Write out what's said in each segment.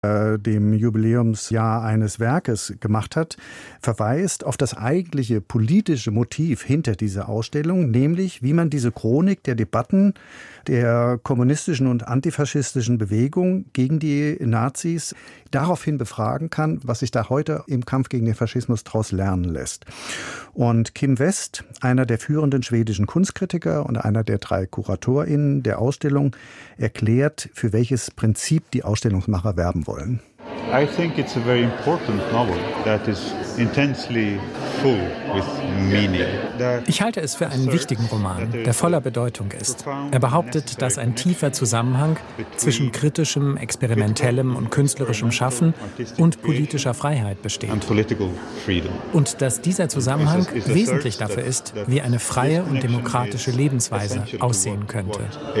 dem Jubiläumsjahr eines Werkes gemacht hat, verweist auf das eigentliche politische Motiv hinter dieser Ausstellung, nämlich wie man diese Chronik der Debatten der kommunistischen und antifaschistischen Bewegung gegen die Nazis daraufhin befragen kann, was sich da heute im Kampf gegen den Faschismus daraus lernen lässt. Und Kim West, einer der führenden schwedischen Kunstkritiker und einer der 3 KuratorInnen der Ausstellung, erklärt, für welches Prinzip die Ausstellungsmacher werben wollen. I think it's a very important novel that is intensely full with meaning. Ich halte es für einen wichtigen Roman, der voller Bedeutung ist. Er behauptet, dass ein tiefer Zusammenhang zwischen kritischem, experimentellem und künstlerischem Schaffen und politischer Freiheit besteht. Und dass dieser Zusammenhang wesentlich dafür ist, wie eine freie und demokratische Lebensweise aussehen könnte.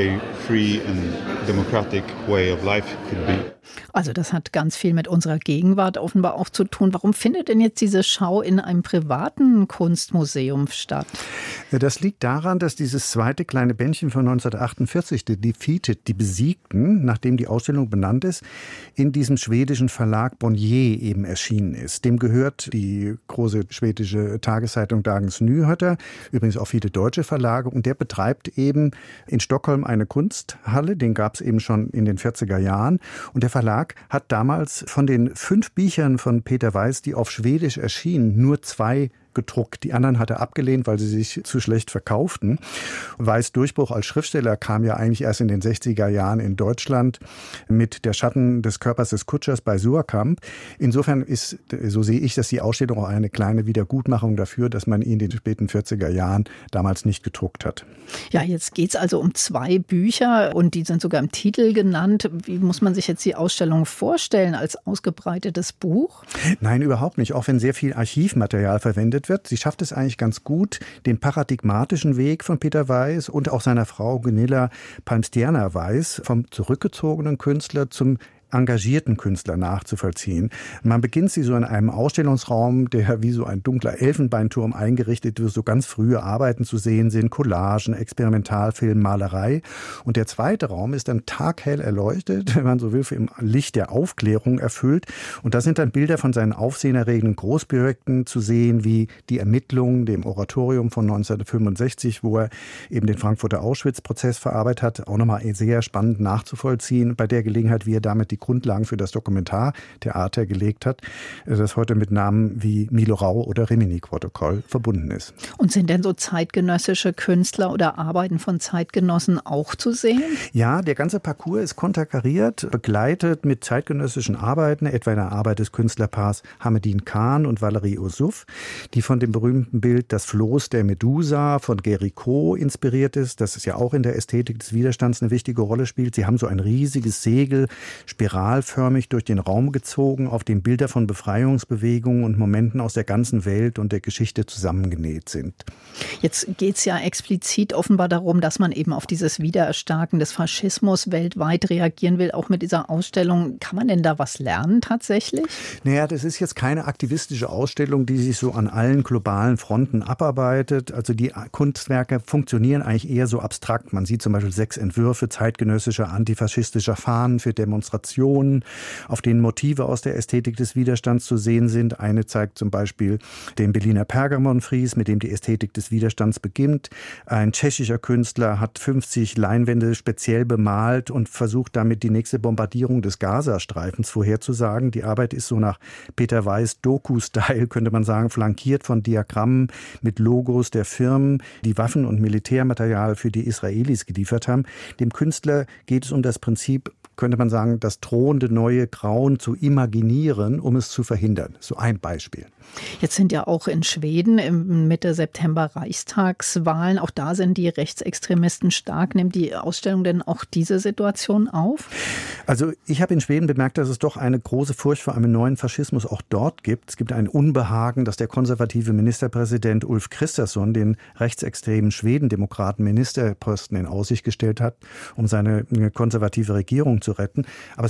Also das hat ganz viel mit unserer Gegenwart offenbar auch zu tun. Warum findet denn jetzt diese Schau in einem privaten Kunstmuseum statt? Das liegt daran, dass dieses zweite kleine Bändchen von 1948, The Defeated, die Besiegten, nachdem die Ausstellung benannt ist, in diesem schwedischen Verlag Bonnier eben erschienen ist. Dem gehört die große schwedische Tageszeitung Dagens Nyheter, übrigens auch viele deutsche Verlage, und der betreibt eben in Stockholm eine Kunsthalle, den gab es eben schon in den 40er Jahren, und der Verlag hat damals von den 5 Büchern von Peter Weiss, die auf Schwedisch erschienen, nur 2 gedruckt. Die anderen hat er abgelehnt, weil sie sich zu schlecht verkauften. Weiss' Durchbruch als Schriftsteller kam ja eigentlich erst in den 60er Jahren in Deutschland mit Der Schatten des Körpers des Kutschers bei Suhrkamp. Insofern ist, so sehe ich, dass die Ausstellung auch eine kleine Wiedergutmachung dafür, dass man ihn in den späten 40er Jahren damals nicht gedruckt hat. Ja, jetzt geht es also um 2 Bücher und die sind sogar im Titel genannt. Wie muss man sich jetzt die Ausstellung vorstellen als ausgebreitetes Buch? Nein, überhaupt nicht. Auch wenn sehr viel Archivmaterial verwendet wird. Sie schafft es eigentlich ganz gut, den paradigmatischen Weg von Peter Weiss und auch seiner Frau Gunilla Palmstierna-Weiss vom zurückgezogenen Künstler zum engagierten Künstler nachzuvollziehen. Man beginnt sie so in einem Ausstellungsraum, der wie so ein dunkler Elfenbeinturm eingerichtet ist, so ganz frühe Arbeiten zu sehen sind, Collagen, Experimentalfilm, Malerei. Und der zweite Raum ist dann taghell erleuchtet, wenn man so will, im Licht der Aufklärung erfüllt. Und da sind dann Bilder von seinen aufsehenerregenden Großprojekten zu sehen, wie die Ermittlungen, dem Oratorium von 1965, wo er eben den Frankfurter Auschwitz-Prozess verarbeitet hat, auch nochmal sehr spannend nachzuvollziehen. Bei der Gelegenheit, wie er damit die Grundlagen für das Dokumentartheater gelegt hat, das heute mit Namen wie Milo Rau oder Rimini-Protokoll verbunden ist. Und sind denn so zeitgenössische Künstler oder Arbeiten von Zeitgenossen auch zu sehen? Ja, der ganze Parcours ist konterkariert, begleitet mit zeitgenössischen Arbeiten, etwa einer Arbeit des Künstlerpaars Hamedin Khan und Valerie Ossuf, die von dem berühmten Bild Das Floß der Medusa von Géricault inspiriert ist, das ist ja auch in der Ästhetik des Widerstands eine wichtige Rolle spielt. Sie haben so ein riesiges Segel, spiralförmig durch den Raum gezogen, auf dem Bilder von Befreiungsbewegungen und Momenten aus der ganzen Welt und der Geschichte zusammengenäht sind. Jetzt geht es ja explizit offenbar darum, dass man eben auf dieses Wiedererstarken des Faschismus weltweit reagieren will, auch mit dieser Ausstellung. Kann man denn da was lernen tatsächlich? Naja, das ist jetzt keine aktivistische Ausstellung, die sich so an allen globalen Fronten abarbeitet. Also die Kunstwerke funktionieren eigentlich eher so abstrakt. Man sieht zum Beispiel 6 Entwürfe zeitgenössischer antifaschistischer Fahnen für Demonstrationen, auf denen Motive aus der Ästhetik des Widerstands zu sehen sind. Eine zeigt zum Beispiel den Berliner Pergamonfries, mit dem die Ästhetik des Widerstands beginnt. Ein tschechischer Künstler hat 50 Leinwände speziell bemalt und versucht damit die nächste Bombardierung des Gazastreifens vorherzusagen. Die Arbeit ist so nach Peter Weiss Doku-Style, könnte man sagen, flankiert von Diagrammen mit Logos der Firmen, die Waffen und Militärmaterial für die Israelis geliefert haben. Dem Künstler geht es um das Prinzip, könnte man sagen, das drohende neue Grauen zu imaginieren, um es zu verhindern. So ein Beispiel. Jetzt sind ja auch in Schweden im Mitte September Reichstagswahlen. Auch da sind die Rechtsextremisten stark. Nimmt die Ausstellung denn auch diese Situation auf? Also ich habe in Schweden bemerkt, dass es doch eine große Furcht vor einem neuen Faschismus auch dort gibt. Es gibt ein Unbehagen, dass der konservative Ministerpräsident Ulf Kristersson den rechtsextremen Schwedendemokraten Ministerposten in Aussicht gestellt hat, um seine konservative Regierung zu retten. Aber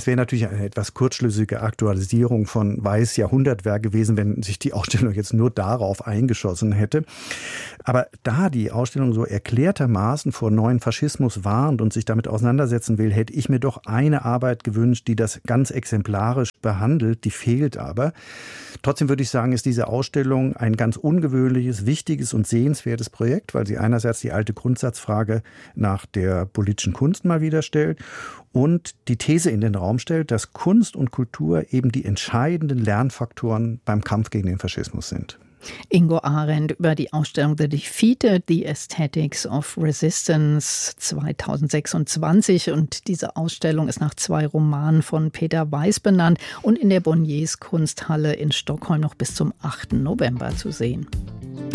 das wäre natürlich eine etwas kurzschlüssige Aktualisierung von Weiß' Jahrhundertwerk gewesen, wenn sich die Ausstellung jetzt nur darauf eingeschossen hätte. Aber da die Ausstellung so erklärtermaßen vor neuen Faschismus warnt und sich damit auseinandersetzen will, hätte ich mir doch eine Arbeit gewünscht, die das ganz exemplarisch behandelt. Die fehlt aber. Trotzdem würde ich sagen, ist diese Ausstellung ein ganz ungewöhnliches, wichtiges und sehenswertes Projekt, weil sie einerseits die alte Grundsatzfrage nach der politischen Kunst mal wieder stellt und die These in den Raum stellt, dass Kunst und Kultur eben die entscheidenden Lernfaktoren beim Kampf gegen den Faschismus sind. Ingo Arendt über die Ausstellung The Defeated, The Aesthetics of Resistance 2026. Und diese Ausstellung ist nach 2 Romanen von Peter Weiß benannt und in der Bonniers Kunsthalle in Stockholm noch bis zum 8. November zu sehen.